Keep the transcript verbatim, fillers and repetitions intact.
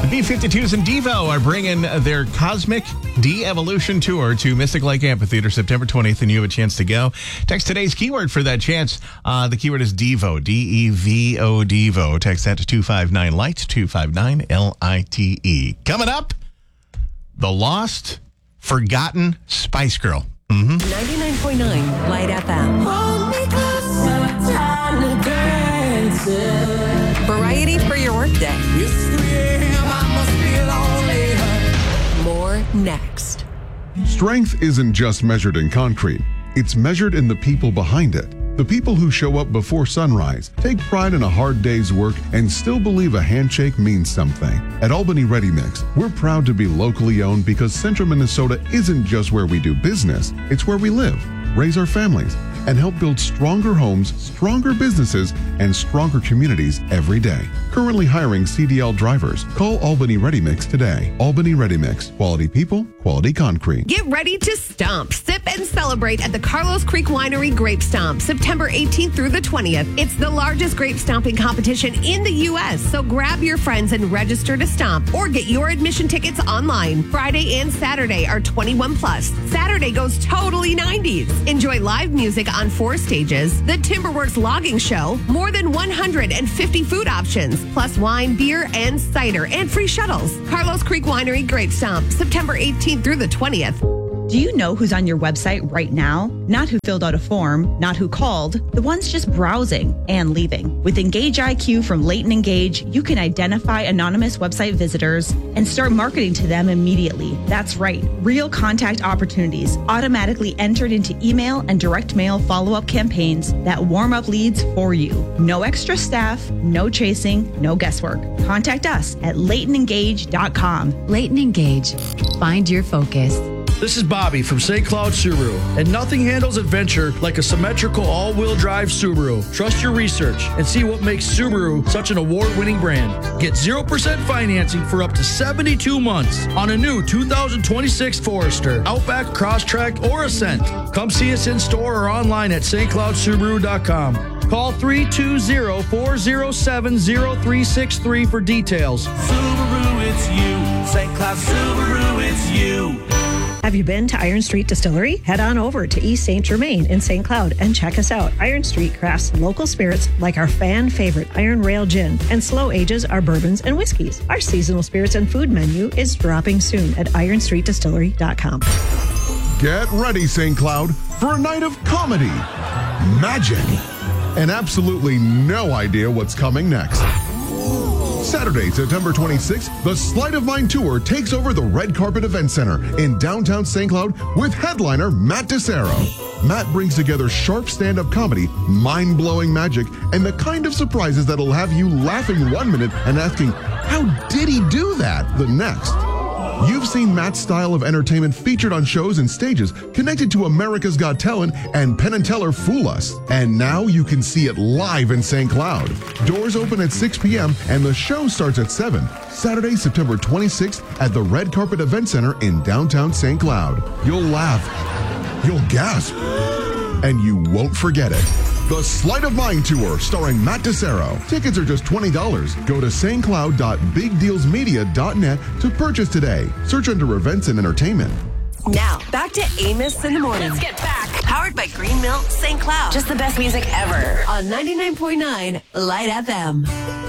B fifty-twos and Devo are bringing their Cosmic De-Evolution Tour to Mystic Lake Amphitheater September twentieth, and you have a chance to go. Text today's keyword for that chance. Uh, the keyword is Devo, D E V O, Devo. Text that to two five nine light, two five nine L I T E. Coming up, the Lost, Forgotten Spice Girl. Mm-hmm. ninety-nine point nine Light F M. Variety for your workday. More next. Strength isn't just measured in concrete. It's measured in the people behind it. The people who show up before sunrise, take pride in a hard day's work, and still believe a handshake means something. At Albany Ready Mix, we're proud to be locally owned because Central Minnesota isn't just where we do business, it's where we live, raise our families, and help build stronger homes, stronger businesses, and stronger communities every day. Currently hiring C D L drivers. Call Albany Ready Mix today. Albany Ready Mix. Quality people, quality concrete. Get ready to stomp, sip, and celebrate at the Carlos Creek Winery Grape Stomp, September eighteenth through the twentieth. It's the largest grape stomping competition in the U S, so grab your friends and register to stomp or get your admission tickets online. Friday and Saturday are twenty-one plus. Saturday goes totally nineties. Enjoy live music on four stages, the Timberworks Logging Show, more than one hundred fifty food options, plus wine, beer, and cider, and free shuttles. Carlos Creek Winery Grape Stomp, September eighteenth through the twentieth. Do you know who's on your website right now? Not who filled out a form, not who called, the ones just browsing and leaving. With Engage I Q from Leighton Engage, you can identify anonymous website visitors and start marketing to them immediately. That's right, real contact opportunities automatically entered into email and direct mail follow-up campaigns that warm up leads for you. No extra staff, no chasing, no guesswork. Contact us at leighton engage dot com. Leighton Engage. Find your focus. This is Bobby from Saint Cloud Subaru, and nothing handles adventure like a symmetrical all-wheel drive Subaru. Trust your research and see what makes Subaru such an award-winning brand. Get zero percent financing for up to seventy-two months on a new two thousand twenty-six Forester, Outback, Crosstrek, or Ascent. Come see us in store or online at st cloud subaru dot com. Call three two zero, four zero seven, zero three six three for details. Subaru, it's you. Saint Cloud Subaru, it's you. Have you been to Iron Street Distillery? Head on over to East Saint Germain in Saint Cloud and check us out. Iron Street crafts local spirits like our fan favorite Iron Rail Gin and slow ages our bourbons and whiskeys. Our seasonal spirits and food menu is dropping soon at iron street distillery dot com. Get ready, Saint Cloud, for a night of comedy, magic, and absolutely no idea what's coming next. Saturday, September twenty-sixth, the Sleight of Mind Tour takes over the Red Carpet Event Center in downtown Saint Cloud with headliner Matt DeSero. Matt brings together sharp stand-up comedy, mind-blowing magic, and the kind of surprises that'll have you laughing one minute and asking, how did he do that, the next? You've seen Matt's style of entertainment featured on shows and stages connected to America's Got Talent and Penn and Teller Fool Us. And now you can see it live in Saint Cloud. Doors open at six p.m. and the show starts at seven. Saturday, September twenty-sixth at the Red Carpet Event Center in downtown Saint Cloud. You'll laugh, you'll gasp, and you won't forget it. The Sleight of Mind Tour, starring Matt DeSero. Tickets are just twenty dollars. Go to st cloud dot big deals media dot net to purchase today. Search under events and entertainment. Now, back to Amos in the Morning. Let's get back. Powered by Green Milk Saint Cloud. Just the best music ever. On ninety-nine point nine Light F M.